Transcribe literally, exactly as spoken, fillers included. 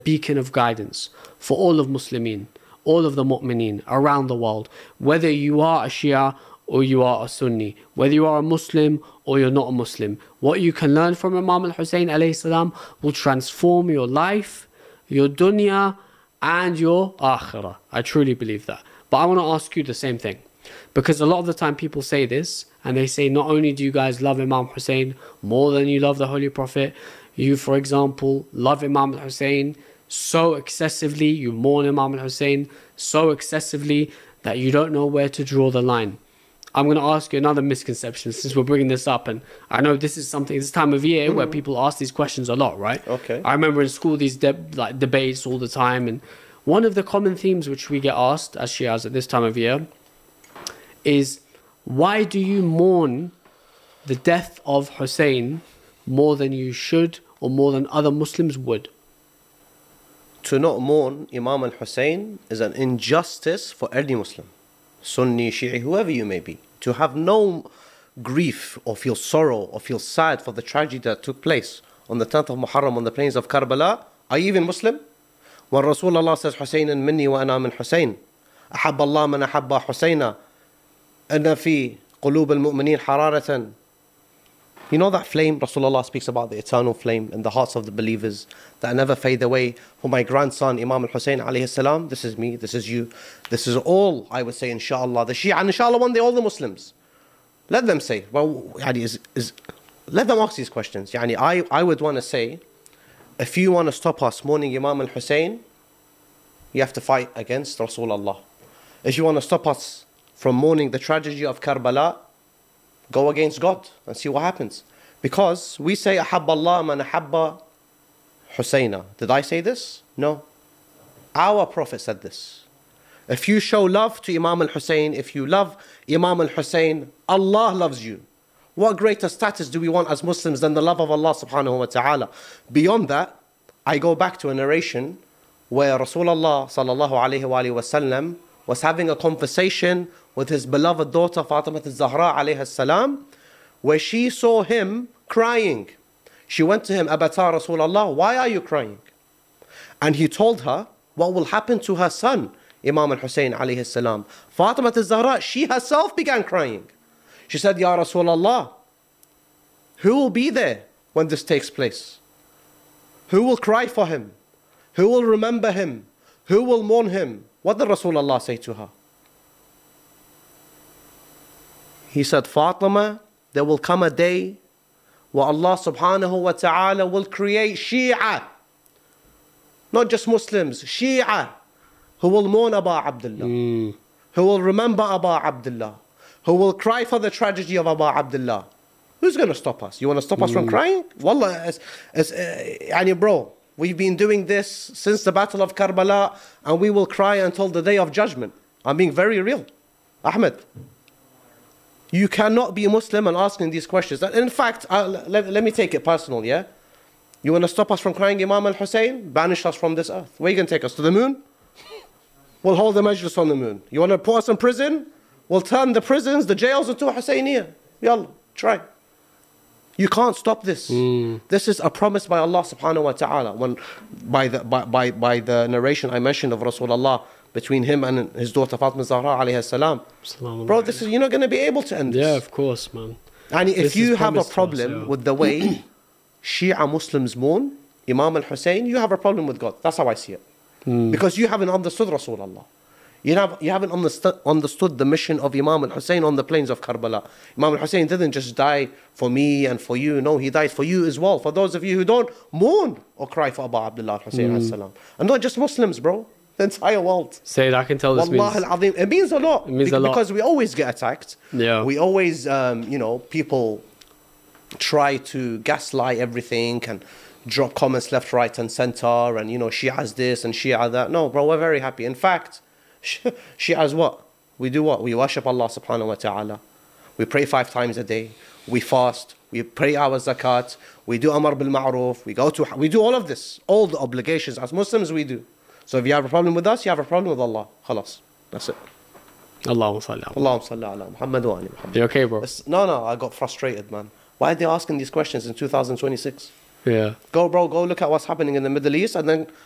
beacon of guidance for all of Muslimin, all of the mu'mineen around the world, whether you are a Shia or you are a Sunni, whether you are a Muslim or you're not a Muslim. What you can learn from Imam al-Hussein alayhi salam will transform your life, your dunya and your akhirah. I truly believe that. But I want to ask you the same thing, because a lot of the time people say this and they say, not only do you guys love Imam Hussein more than you love the Holy Prophet, you, for example, love Imam al-Hussein so excessively, you mourn Imam al-Hussein so excessively that you don't know where to draw the line. I'm going to ask you another misconception since we're bringing this up, and I know this is something, this time of year where people ask these questions a lot, right? Okay. I remember in school these de like debates all the time, and one of the common themes which we get asked as Shias at this time of year is, why do you mourn the death of Hussein more than you should or more than other Muslims would? To not mourn Imam al-Hussein is an injustice for any Muslim, Sunni, Shi'i, whoever you may be. To have no grief or feel sorrow or feel sad for the tragedy that took place on the tenth of Muharram on the plains of Karbala. Are you even Muslim? When Rasulullah says, Husaynan minni wa ana min Husayn, أحب الله من أحب حسينا أن في قلوب المؤمنين حرارة. You know that flame, Rasulullah speaks about the eternal flame in the hearts of the believers that never fade away. For my grandson, Imam al-Hussein alayhi salam, this is me, this is you, this is all, I would say, inshallah, the Shia, and inshallah one day all the Muslims. Let them say, well, yani is, is, let them ask these questions. Yani I, I would want to say, if you want to stop us mourning Imam al-Hussein, you have to fight against Rasulullah. If you want to stop us from mourning the tragedy of Karbala, go against God and see what happens. Because we say, أحب الله من أحب حسينا. Did I say this? No. Our Prophet said this. If you show love to Imam al-Hussein, if you love Imam al-Hussein, Allah loves you. What greater status do we want as Muslims than the love of Allah subhanahu wa ta'ala? Beyond that, I go back to a narration where Rasulullah sallallahu alayhi wa alayhi wa sallam was having a conversation with his beloved daughter Fatima al-Zahra alayha salam, where she saw him crying. She went to him, Abata Rasulullah, why are you crying? And he told her what will happen to her son, Imam al-Hussein alayhi salam. Fatima al-Zahra, she herself began crying. She said, Ya Rasulullah, who will be there when this takes place? Who will cry for him? Who will remember him? Who will mourn him? What did Rasulullah say to her? He said, Fatima, there will come a day where Allah subhanahu wa ta'ala will create Shia, not just Muslims, Shia, who will mourn Abu Abdullah, mm. who will remember Abu Abdullah, who will cry for the tragedy of Abu Abdullah. Who's going to stop us? You want to stop mm. us from crying? Wallah, it's, it's, uh, yani bro, we've been doing this since the Battle of Karbala, and we will cry until the Day of Judgment. I'm being very real. Ahmed, you cannot be a Muslim and asking these questions. In fact, uh, let, let me take it personal, yeah? You want to stop us from crying Imam al-Hussein? Banish us from this earth. Where are you going to take us? To the moon? We'll hold the majlis on the moon. You want to put us in prison? We'll turn the prisons, the jails into a Husayniyah. Yalla, try. You can't stop this. Mm. This is a promise by Allah subhanahu wa ta'ala. When, by, the, by, by, by the narration I mentioned of Rasulullah, between him and his daughter Fatima Zahra alayhi salam. Bro, this is, you're not going to be able to end this. Yeah, of course, man. And if you have a problem us, yeah. with the way Shia Muslims mourn Imam al-Hussein, you have a problem with God. That's how I see it. Mm. Because you haven't understood Rasulullah. You, have, you haven't understood, understood the mission of Imam al-Hussein on the plains of Karbala. Imam al-Hussein didn't just die for me and for you. No, he died for you as well. For those of you who don't mourn or cry for Abu Abdullah al-Hussein mm. salam. And not just Muslims, bro. The entire world. Say, I can tell this Wallah means... al-Azim. It means a lot. It means because, a lot. Because we always get attacked. Yeah. We always, um, you know, people try to gaslight everything and drop comments left, right and center. And, you know, Shia's this and Shia that. No, bro, we're very happy. In fact, Shia's what? We do what? We worship Allah subhanahu wa ta'ala. We pray five times a day. We fast. We pray our zakat. We do amar bil ma'ruf. We go to, we do all of this. All the obligations as Muslims we do. So if you have a problem with us, you have a problem with Allah. Khalas. That's it. Allahumma salli ala Allahumma salli ala Muhammad wa ali Muhammad. You okay, bro? It's, no, no, I got frustrated, man. Why are they asking these questions in two thousand twenty-six? Yeah. Go, bro, go look at what's happening in the Middle East and then